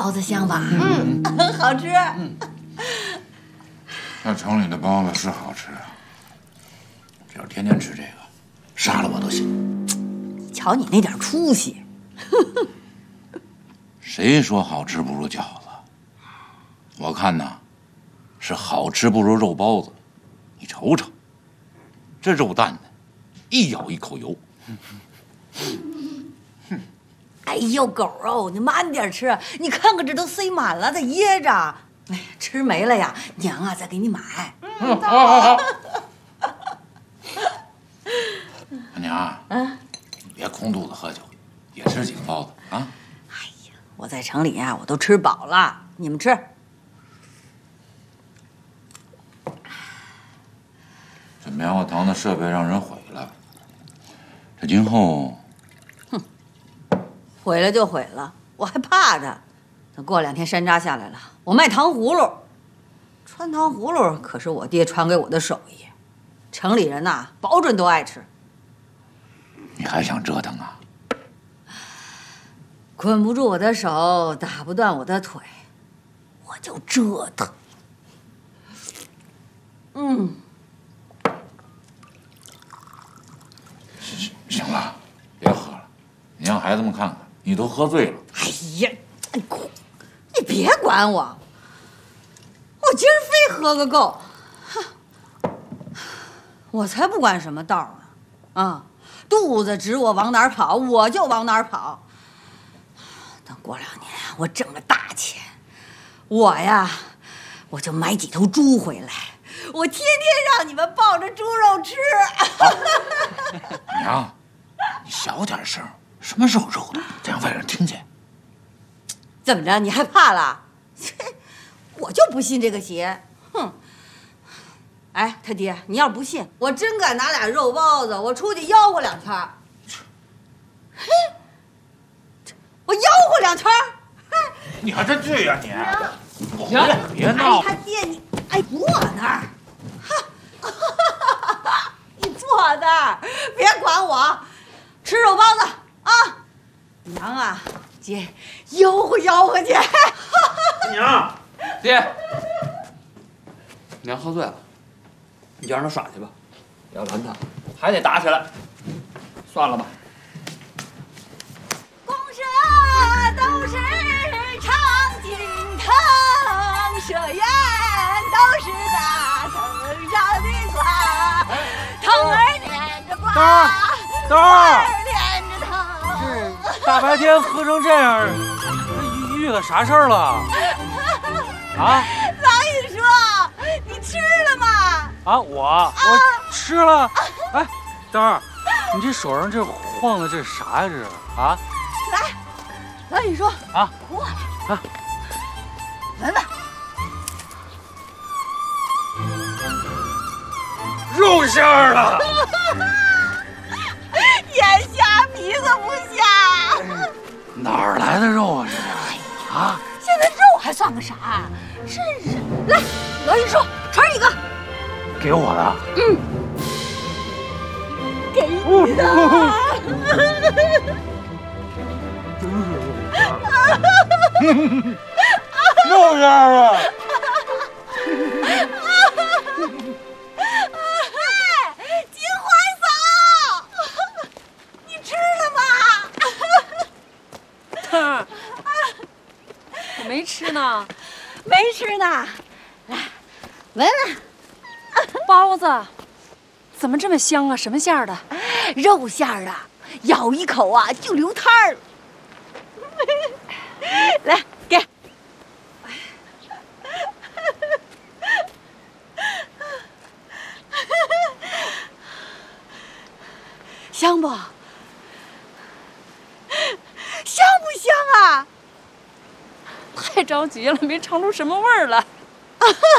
包子香吧？好吃。 那城里的包子是好吃啊，只要天天吃这个，杀了我都行。 瞧你那点出息！ 谁说好吃不如饺子？我看呐，是好吃不如肉包子。你瞅瞅，这肉蛋呢，一咬一口油。 哎呦，狗肉，你慢点吃，你看看这都塞满了，得噎着。哎呀，吃没了呀，娘啊，再给你买。 好。娘，你别空肚子喝酒，也吃几个包子啊。 哎呀，我在城里呀，我都吃饱了，你们吃。 这棉花糖的设备让人毁了，这今后， 毁了就毁了，我还怕它。等过2天山楂下来了，我卖糖葫芦。穿糖葫芦可是我爹传给我的手艺，城里人呐，保准都爱吃。 你还想折腾啊？ 捆不住我的手，打不断我的腿，我就折腾。 行了，别喝了，你让孩子们看看，你都喝醉了。 哎呀，你别管我，我今儿非喝个够。我才不管什么道呢，啊，肚子指我往哪儿跑，我就往哪儿跑。等过2年我挣了大钱，我就买几头猪回来，我天天让你们抱着猪肉吃。 娘，你小点声，什么肉肉的，这让外人听见。 怎么着？你害怕了？我就不信这个邪！哼！哎，他爹，你要不信，我真敢拿俩肉包子，我出去吆喝2圈。嘿，我吆喝2圈。 你还真去呀你！ 娘， 别闹！ 哎，他爹你，哎，坐那儿。你坐那儿，别管我，吃肉包子啊！娘啊，姐，吆喝吆喝去。 娘，爹，娘喝醉了，你就让她耍去吧，要拦她还得打起来，算了吧。 公社都是常金藤，社员都是大藤上的瓜，藤儿连着瓜， 等会儿， 连着藤。 这大白天喝成这样，遇个啥事儿了？啊？ 王宇说：“你吃了吗？” 啊，我吃了。哎，等会儿，你这手上这晃的这啥呀？这是啊？ 来，王宇说：“ 啊， 过来， 啊， 闻闻。 肉馅儿了。 眼瞎鼻子不瞎。 哪儿来的肉啊？这是啊？ 现在肉还算个啥？真是！来，王宇说，吃一个。 给我的。 给你的。 肉馅儿啊！ 金花嫂，你吃了吗？ 我没吃呢。 没吃呢。来，闻闻。 包子怎么这么香啊？什么馅儿的？ 肉馅儿的，咬一口啊就流汤儿。来，给。香不？香不香啊？ 太着急了，没尝出什么味儿来。